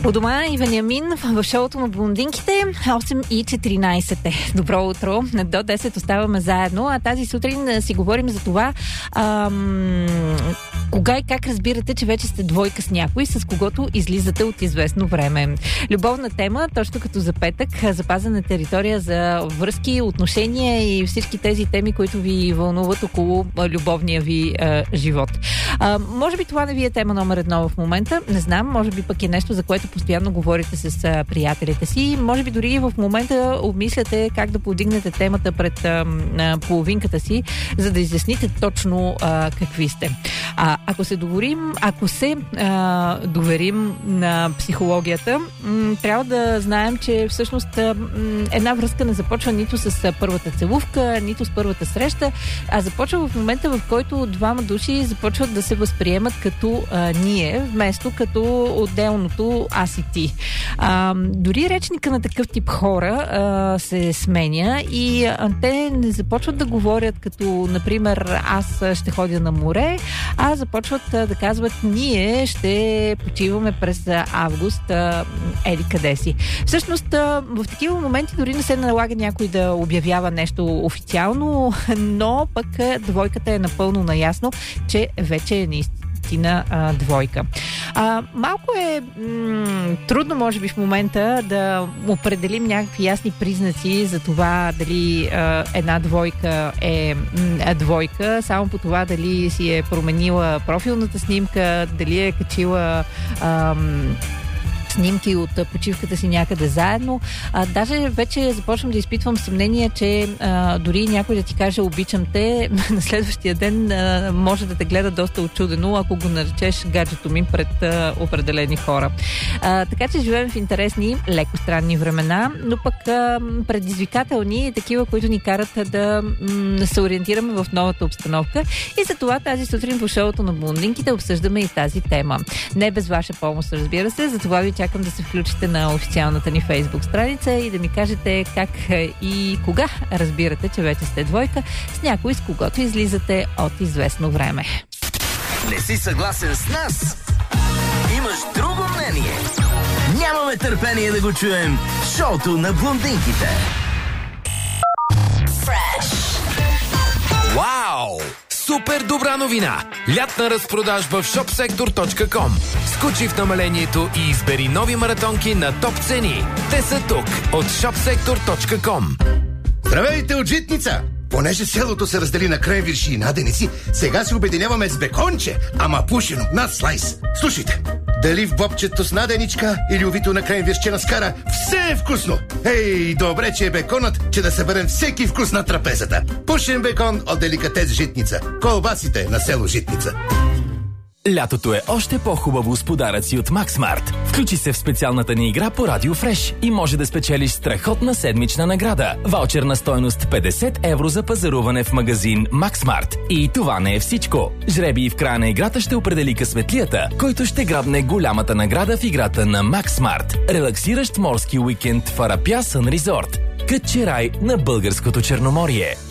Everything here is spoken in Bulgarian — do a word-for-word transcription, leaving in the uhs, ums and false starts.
У дома и Вениамин в шоуто на блондинките осем и четиринайсет. Добро утро. До десет оставаме заедно, а тази сутрин си говорим за това ам, кога и как разбирате, че вече сте двойка с някой, с когото излизате от известно време. Любовна тема, точно като за петък, запазена територия за връзки, отношения и всички тези теми, които ви вълнуват около любовния ви а, живот. А, може би това не ви е тема номер едно в момента, не знам, може би пък е нещо, за което постоянно говорите с а, приятелите си, може би дори в момента обмисляте как да подигнете темата пред а, а, половинката си, за да изясните точно а, какви сте. А, ако се доверим, ако се а, доверим на психологията, м- трябва да знаем, че всъщност м- една връзка не започва нито с а, първата целувка, нито с първата среща, а започва в момента, в който двама души започват да се възприемат като а, ние, вместо като отделното аз и ти. А, дори речника на такъв тип хора а, се сменя и а, те не започват да говорят като, например, аз ще ходя на море, а започват а, да казват, ние ще почиваме през август а, еди къде си. Всъщност, а, в такива моменти дори не се налага някой да обявява нещо официално, но пък двойката е напълно наясно, че вече е наистина а, двойка. А, малко е м- трудно, може би, в момента да определим някакви ясни признаци за това дали а, една двойка е м- двойка, само по това дали си е променила профилната снимка, дали е качила ам, снимки от почивката си някъде заедно. А, даже вече започвам да изпитвам съмнение, че а, дори някой да ти каже обичам те, на следващия ден а, може да те гледа доста очудено, ако го наречеш гаджето ми пред а, определени хора. А, така че живеем в интересни, леко странни времена, но пък а, предизвикателни, такива, които ни карат да м- се ориентираме в новата обстановка. И за това тази сутрин в шоуто на блондинките обсъждаме и тази тема. Не без ваша помощ, разбира се, за това ви чакам да се включите на официалната ни Фейсбук страница и да ми кажете как и кога разбирате, че вече сте двойка с някой, с когото излизате от известно време. Не си съгласен с нас? Имаш друго мнение? Нямаме търпение да го чуем. Шоуто на блондинките. Fresh. Вау! Супер добра новина! Лятна разпродажба в шопсектор точка ком. Скочи в намалението и избери нови маратонки на топ цени. Те са тук от шопсектор точка ком. Здравейте от Житница! Понеже селото се раздели на кренвирши и наденици, сега се обединяваме с беконче, ама пушено над слайс. Слушайте, дали в бобчето с наденичка или увито на кренвиршче на скара, все е вкусно! Ей, добре, че е беконът, че да съберем всеки вкус на трапезата. Пушен бекон от деликатес Житница. Колбасите на село Житница. Лятото е още по-хубаво с подаръци от Максмарт. Включи се в специалната ни игра по Радио Фреш и може да спечелиш страхотна седмична награда. Ваучер на стойност петдесет евро за пазаруване в магазин Максмарт. И това не е всичко. Жребий в края на играта ще определи късметлията, който ще грабне голямата награда в играта на Максмарт. Релаксиращ морски уикенд в Арапя Сън Резорт. Кътче рай на българското Черноморие.